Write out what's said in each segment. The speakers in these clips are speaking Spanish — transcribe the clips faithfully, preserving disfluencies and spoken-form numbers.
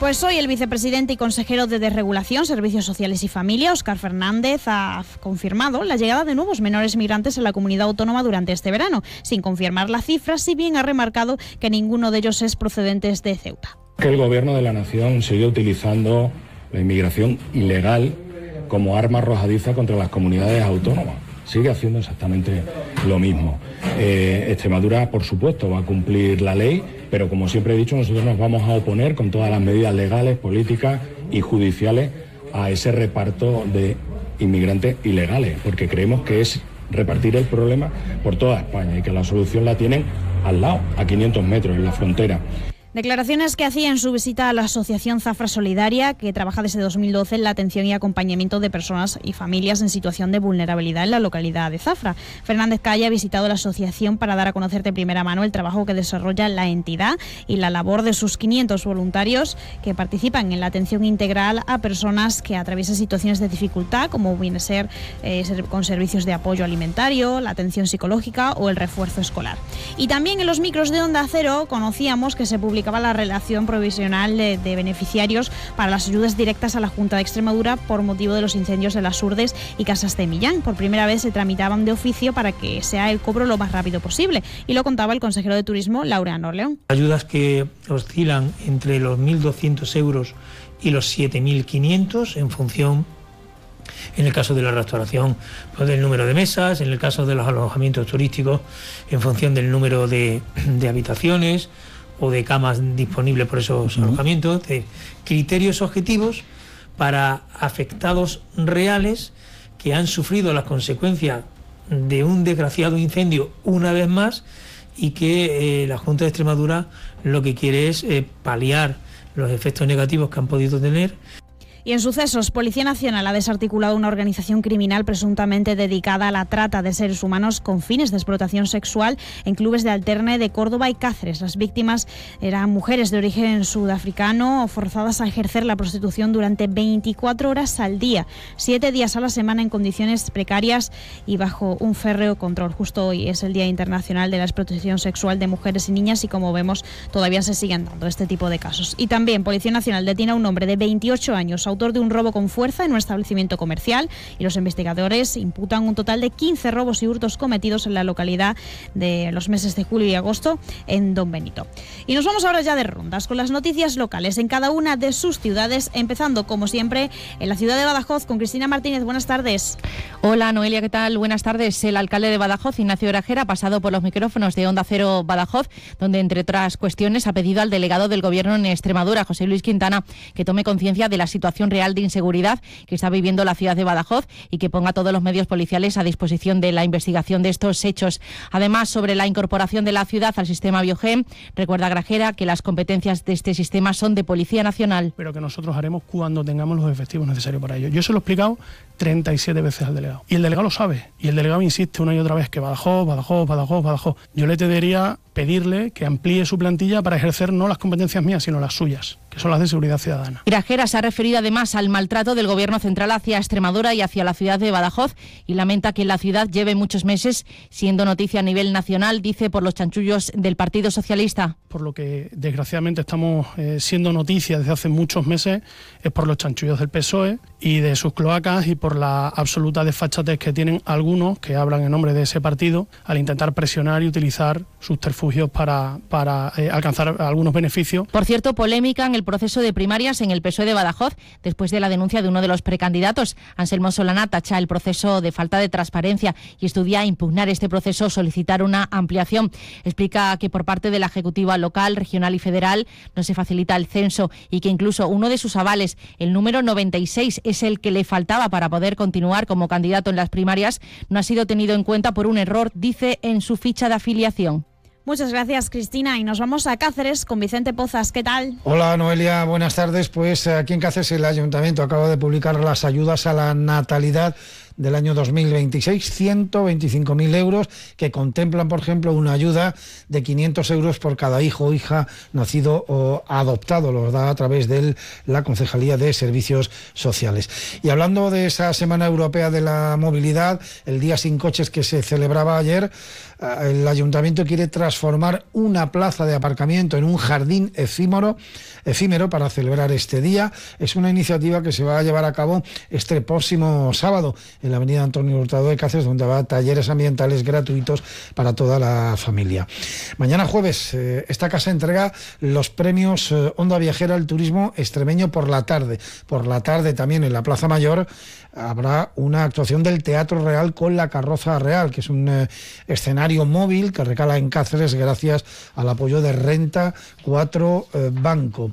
Pues hoy el vicepresidente y consejero de Desregulación, Servicios Sociales y Familia, Óscar Fernández, ha confirmado la llegada de nuevos menores migrantes a la comunidad autónoma durante este verano, sin confirmar las cifras, si bien ha remarcado que ninguno de ellos es procedente de Ceuta. Que el Gobierno de la Nación sigue utilizando la inmigración ilegal como arma arrojadiza contra las comunidades autónomas. Sigue haciendo exactamente lo mismo. Eh, Extremadura, por supuesto, va a cumplir la ley, pero como siempre he dicho, nosotros nos vamos a oponer con todas las medidas legales, políticas y judiciales a ese reparto de inmigrantes ilegales, porque creemos que es repartir el problema por toda España y que la solución la tienen al lado, a quinientos metros, en la frontera. Declaraciones que hacía en su visita a la Asociación Zafra Solidaria, que trabaja desde dos mil doce en la atención y acompañamiento de personas y familias en situación de vulnerabilidad en la localidad de Zafra. Fernández Calle ha visitado la asociación para dar a conocer de primera mano el trabajo que desarrolla la entidad y la labor de sus quinientos voluntarios que participan en la atención integral a personas que atraviesan situaciones de dificultad, como viene a ser eh, con servicios de apoyo alimentario, la atención psicológica o el refuerzo escolar. Y también en los micros de Onda Cero conocíamos que se publicaba la relación provisional de, de beneficiarios para las ayudas directas a la Junta de Extremadura por motivo de los incendios de Las Urdes y Casas de Millán. Por primera vez se tramitaban de oficio para que sea el cobro lo más rápido posible, y lo contaba el consejero de Turismo, Laureano Orleón. Ayudas que oscilan entre los mil doscientos euros y los siete mil quinientos en función, en el caso de la restauración, pues del número de mesas, en el caso de los alojamientos turísticos, en función del número de, de habitaciones o de camas disponibles por esos uh-huh. alojamientos, de criterios objetivos para afectados reales que han sufrido las consecuencias de un desgraciado incendio una vez más, y que eh, la Junta de Extremadura lo que quiere es eh, paliar los efectos negativos que han podido tener. Y en sucesos, Policía Nacional ha desarticulado una organización criminal presuntamente dedicada a la trata de seres humanos con fines de explotación sexual en clubes de alterne de Córdoba y Cáceres. Las víctimas eran mujeres de origen sudafricano forzadas a ejercer la prostitución durante veinticuatro horas al día, siete días a la semana, en condiciones precarias y bajo un férreo control. Justo hoy es el Día Internacional de la Explotación Sexual de Mujeres y Niñas, y como vemos todavía se siguen dando este tipo de casos. Y también Policía Nacional detiene a un hombre de veintiocho años, autor de un robo con fuerza en un establecimiento comercial, y los investigadores imputan un total de quince robos y hurtos cometidos en la localidad de los meses de julio y agosto en Don Benito. Y nos vamos ahora ya de rondas con las noticias locales en cada una de sus ciudades, empezando como siempre en la ciudad de Badajoz con Cristina Martínez. Buenas tardes. Hola Noelia, ¿qué tal? Buenas tardes. El alcalde de Badajoz, Ignacio Grajera, ha pasado por los micrófonos de Onda Cero Badajoz, donde entre otras cuestiones ha pedido al delegado del Gobierno en Extremadura, José Luis Quintana, que tome conciencia de la situación real de inseguridad que está viviendo la ciudad de Badajoz y que ponga todos los medios policiales a disposición de la investigación de estos hechos. Además, sobre la incorporación de la ciudad al sistema Biogen, recuerda Grajera que las competencias de este sistema son de Policía Nacional. Pero que nosotros haremos cuando tengamos los efectivos necesarios para ello. Yo se lo he explicado treinta y siete veces al delegado. Y el delegado lo sabe. Y el delegado insiste una y otra vez que Badajoz, Badajoz, Badajoz, Badajoz. Yo le debería pedirle que amplíe su plantilla para ejercer no las competencias mías, sino las suyas, que son las de seguridad ciudadana. Grajera se ha referido además al maltrato del Gobierno central hacia Extremadura y hacia la ciudad de Badajoz, y lamenta que la ciudad lleve muchos meses siendo noticia a nivel nacional, dice, por los chanchullos del Partido Socialista. Por lo que desgraciadamente estamos eh, siendo noticia desde hace muchos meses es por los chanchullos del P S O E y de sus cloacas, y por la absoluta desfachatez que tienen algunos que hablan en nombre de ese partido al intentar presionar y utilizar subterfugios para, para eh, alcanzar algunos beneficios. Por cierto, polémica en el proceso de primarias en el P S O E de Badajoz, después de la denuncia de uno de los precandidatos. Anselmo Solana tacha el proceso de falta de transparencia y estudia impugnar este proceso o solicitar una ampliación. Explica que por parte de la Ejecutiva local, regional y federal no se facilita el censo, y que incluso uno de sus avales, el número noventa y seis, es el que le faltaba para poder continuar como candidato en las primarias, no ha sido tenido en cuenta por un error, dice, en su ficha de afiliación. Muchas gracias, Cristina, y nos vamos a Cáceres con Vicente Pozas. ¿Qué tal? Hola, Noelia, buenas tardes. Pues aquí en Cáceres el Ayuntamiento acaba de publicar las ayudas a la natalidad del año dos mil veintiséis, ciento veinticinco mil euros, que contemplan, por ejemplo, una ayuda de quinientos euros por cada hijo o hija nacido o adoptado. Lo da a través de la Concejalía de Servicios Sociales. Y hablando de esa Semana Europea de la Movilidad, el Día Sin Coches que se celebraba ayer, El ayuntamiento quiere transformar una plaza de aparcamiento en un jardín efímero, efímero para celebrar este día. Es una iniciativa que se va a llevar a cabo este próximo sábado en la avenida Antonio Hurtado de Cáceres, donde va a talleres ambientales gratuitos para toda la familia. Mañana jueves, eh, esta casa entrega los premios eh, Onda Viajera al turismo extremeño por la tarde. Por la tarde también en la Plaza Mayor habrá una actuación del Teatro Real con la Carroza Real, que es un eh, escenario móvil que recala en Cáceres gracias al apoyo de Renta cuatro eh, Banco.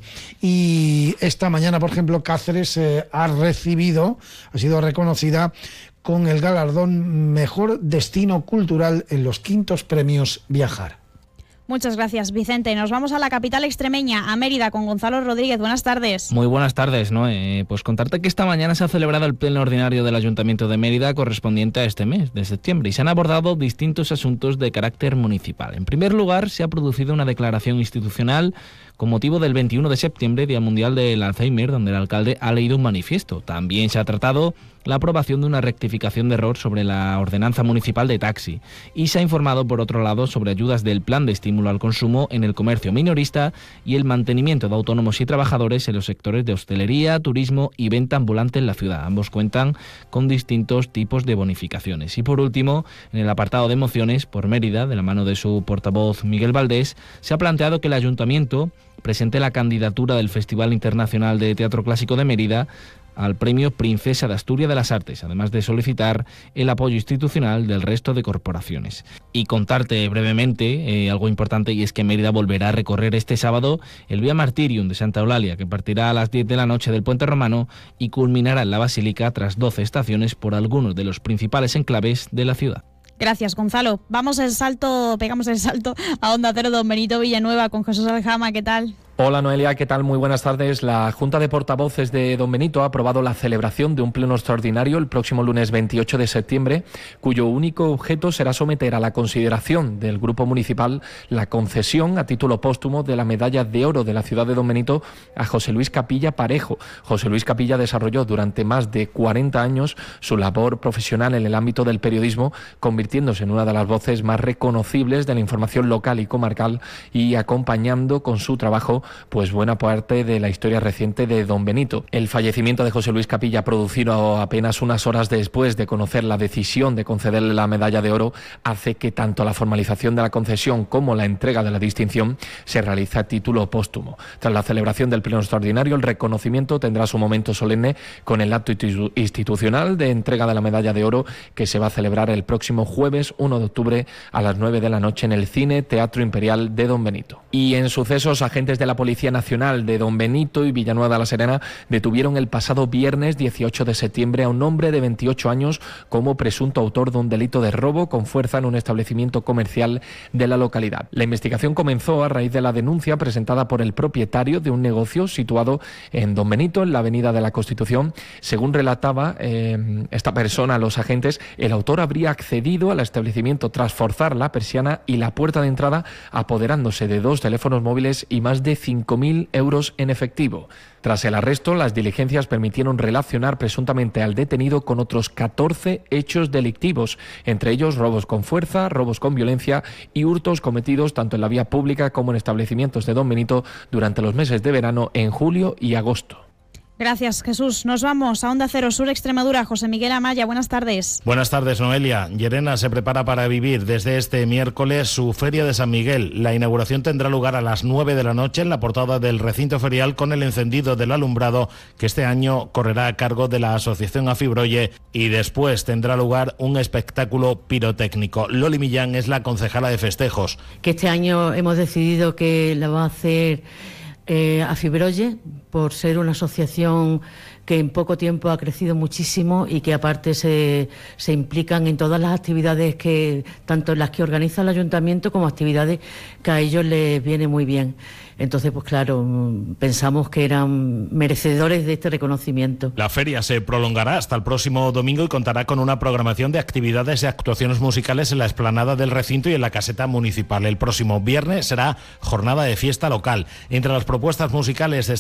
Y esta mañana, por ejemplo, Cáceres eh, ha recibido, ha sido reconocida con el galardón Mejor Destino Cultural en los quintos premios Viajar. Muchas gracias, Vicente. Nos vamos a la capital extremeña, a Mérida, con Gonzalo Rodríguez. Buenas tardes. Muy buenas tardes, Noé. Pues contarte que esta mañana se ha celebrado el pleno ordinario del Ayuntamiento de Mérida correspondiente a este mes de septiembre y se han abordado distintos asuntos de carácter municipal. En primer lugar, se ha producido una declaración institucional con motivo del veintiuno de septiembre, Día Mundial del Alzheimer, donde el alcalde ha leído un manifiesto. También se ha tratado la aprobación de una rectificación de error sobre la ordenanza municipal de taxi y se ha informado, por otro lado, sobre ayudas del plan de estímulo al consumo en el comercio minorista y el mantenimiento de autónomos y trabajadores en los sectores de hostelería, turismo y venta ambulante en la ciudad. Ambos cuentan con distintos tipos de bonificaciones. Y por último, en el apartado de mociones, por Mérida, de la mano de su portavoz Miguel Valdés, se ha planteado que el Ayuntamiento presente la candidatura del Festival Internacional de Teatro Clásico de Mérida al Premio Princesa de Asturias de las Artes, además de solicitar el apoyo institucional del resto de corporaciones. Y contarte brevemente eh, algo importante, y es que Mérida volverá a recorrer este sábado el Vía Martirium de Santa Eulalia, que partirá a las diez de la noche del Puente Romano y culminará en la Basílica tras doce estaciones por algunos de los principales enclaves de la ciudad. Gracias, Gonzalo. Vamos el salto, pegamos el salto a Onda Cero, Don Benito Villanueva, con Jesús Aljama. ¿Qué tal? Hola Noelia, ¿qué tal? Muy buenas tardes. La Junta de Portavoces de Don Benito ha aprobado la celebración de un pleno extraordinario el próximo lunes veintiocho de septiembre, cuyo único objeto será someter a la consideración del Grupo Municipal la concesión a título póstumo de la Medalla de Oro de la ciudad de Don Benito a José Luis Capilla Parejo. José Luis Capilla desarrolló durante más de cuarenta años su labor profesional en el ámbito del periodismo, convirtiéndose en una de las voces más reconocibles de la información local y comarcal y acompañando con su trabajo pues buena parte de la historia reciente de Don Benito. El fallecimiento de José Luis Capilla, producido apenas unas horas después de conocer la decisión de concederle la medalla de oro, hace que tanto la formalización de la concesión como la entrega de la distinción se realice a título póstumo. Tras la celebración del pleno extraordinario, el reconocimiento tendrá su momento solemne con el acto institucional de entrega de la medalla de oro, que se va a celebrar el próximo jueves uno de octubre a las nueve de la noche en el Cine Teatro Imperial de Don Benito. Y en sucesos, agentes de la Policía Nacional de Don Benito y Villanueva de la Serena detuvieron el pasado viernes dieciocho de septiembre a un hombre de veintiocho años como presunto autor de un delito de robo con fuerza en un establecimiento comercial de la localidad. La investigación comenzó a raíz de la denuncia presentada por el propietario de un negocio situado en Don Benito, en la Avenida de la Constitución. Según relataba eh, esta persona a los agentes, el autor habría accedido al establecimiento tras forzar la persiana y la puerta de entrada, apoderándose de dos teléfonos móviles y más de cinco mil euros en efectivo. Tras el arresto, las diligencias permitieron relacionar presuntamente al detenido con otros catorce hechos delictivos, entre ellos robos con fuerza, robos con violencia y hurtos cometidos tanto en la vía pública como en establecimientos de Don Benito durante los meses de verano en julio y agosto. Gracias, Jesús. Nos vamos a Onda Cero Sur Extremadura. José Miguel Amaya, buenas tardes. Buenas tardes, Noelia. Llerena se prepara para vivir desde este miércoles su Feria de San Miguel. La inauguración tendrá lugar a las nueve de la noche en la portada del recinto ferial con el encendido del alumbrado, que este año correrá a cargo de la Asociación Afibroye, y después tendrá lugar un espectáculo pirotécnico. Loli Millán es la concejala de festejos. Que este año hemos decidido que la va a hacer Eh, Afibroye, por ser una asociación que en poco tiempo ha crecido muchísimo y que aparte se, se implican en todas las actividades, que tanto las que organiza el ayuntamiento como actividades que a ellos les viene muy bien. Entonces, pues claro, pensamos que eran merecedores de este reconocimiento. La feria se prolongará hasta el próximo domingo y contará con una programación de actividades y actuaciones musicales en la explanada del recinto y en la caseta municipal. El próximo viernes será jornada de fiesta local. Entre las propuestas musicales destacan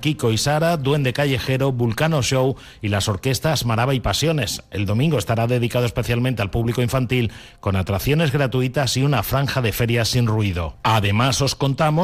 Kiko y Sara, Duende Callejero, Vulcano Show y las orquestas Maraba y Pasiones. El domingo estará dedicado especialmente al público infantil con atracciones gratuitas y una franja de ferias sin ruido. Además, os contamos